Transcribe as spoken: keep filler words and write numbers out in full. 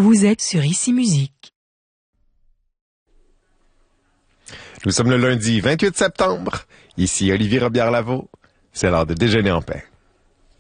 Vous êtes sur Ici Musique. Nous sommes le lundi vingt-huit septembre. Ici Olivier Robillard-Lavaux. C'est l'heure de déjeuner en paix.